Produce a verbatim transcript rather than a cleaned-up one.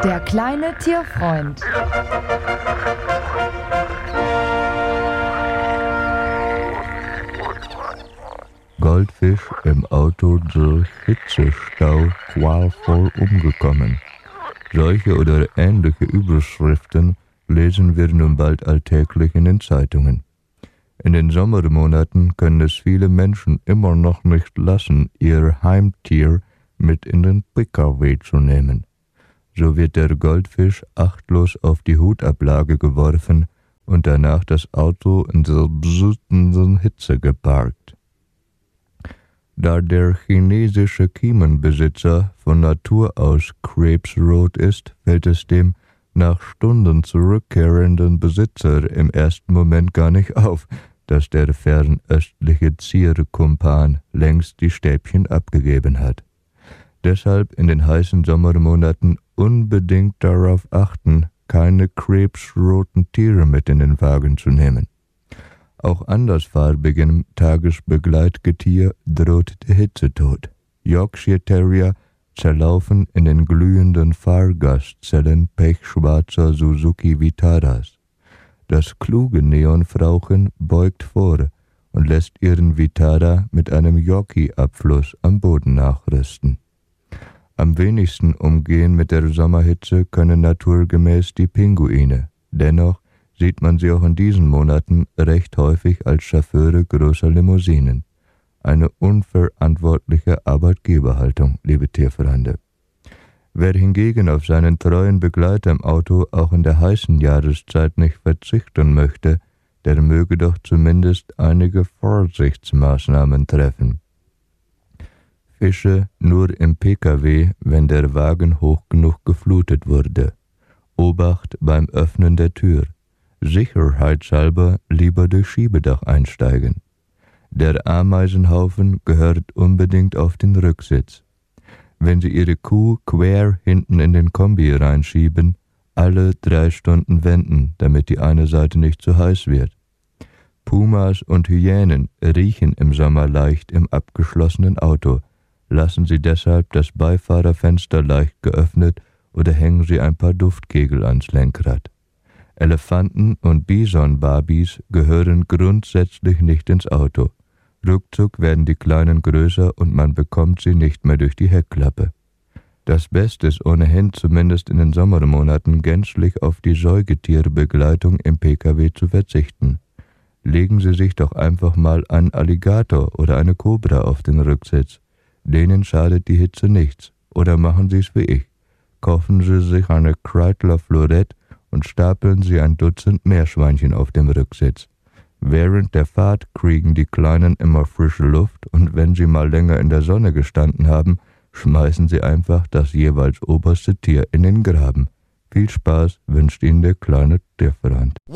Der kleine Tierfreund. Goldfisch im Auto durch Hitzestau qualvoll umgekommen. Solche oder ähnliche Überschriften lesen wir nun bald alltäglich in den Zeitungen. In den Sommermonaten können es viele Menschen immer noch nicht lassen, ihr Heimtier mit in den P K W zu nehmen. So wird der Goldfisch achtlos auf die Hutablage geworfen und danach das Auto in der brütenden Hitze geparkt. Da der chinesische Kiemenbesitzer von Natur aus krebsrot ist, fällt es dem nach Stunden zurückkehrenden Besitzer im ersten Moment gar nicht auf, dass der fernöstliche Zierkumpan längst die Stäbchen abgegeben hat. Deshalb in den heißen Sommermonaten unbedingt darauf achten, keine krebsroten Tiere mit in den Wagen zu nehmen. Auch andersfarbigem Tagesbegleitgetier droht der Hitzetod. Yorkshire Terrier zerlaufen in den glühenden Fahrgastzellen pechschwarzer Suzuki Vitaras. Das kluge Neonfrauchen beugt vor und lässt ihren Vitara mit einem Yorkie-Abfluss am Boden nachrüsten. Am wenigsten umgehen mit der Sommerhitze können naturgemäß die Pinguine. Dennoch sieht man sie auch in diesen Monaten recht häufig als Chauffeure großer Limousinen. Eine unverantwortliche Arbeitgeberhaltung, liebe Tierfreunde. Wer hingegen auf seinen treuen Begleiter im Auto auch in der heißen Jahreszeit nicht verzichten möchte, der möge doch zumindest einige Vorsichtsmaßnahmen treffen. Fische nur im P K W, wenn der Wagen hoch genug geflutet wurde. Obacht beim Öffnen der Tür. Sicherheitshalber lieber durch Schiebedach einsteigen. Der Ameisenhaufen gehört unbedingt auf den Rücksitz. Wenn Sie Ihre Kuh quer hinten in den Kombi reinschieben, alle drei Stunden wenden, damit die eine Seite nicht zu heiß wird. Pumas und Hyänen riechen im Sommer leicht im abgeschlossenen Auto. Lassen Sie deshalb das Beifahrerfenster leicht geöffnet oder hängen Sie ein paar Duftkegel ans Lenkrad. Elefanten und Bison-Babys gehören grundsätzlich nicht ins Auto. Ruckzuck werden die Kleinen größer und man bekommt sie nicht mehr durch die Heckklappe. Das Beste ist ohnehin zumindest in den Sommermonaten gänzlich auf die Säugetierbegleitung im P K W zu verzichten. Legen Sie sich doch einfach mal einen Alligator oder eine Kobra auf den Rücksitz. Denen schadet die Hitze nichts. Oder machen Sie es wie ich. Kaufen Sie sich eine Kreidler Florette und stapeln Sie ein Dutzend Meerschweinchen auf dem Rücksitz. Während der Fahrt kriegen die Kleinen immer frische Luft und wenn sie mal länger in der Sonne gestanden haben, schmeißen sie einfach das jeweils oberste Tier in den Graben. Viel Spaß wünscht Ihnen der kleine Tierfreund.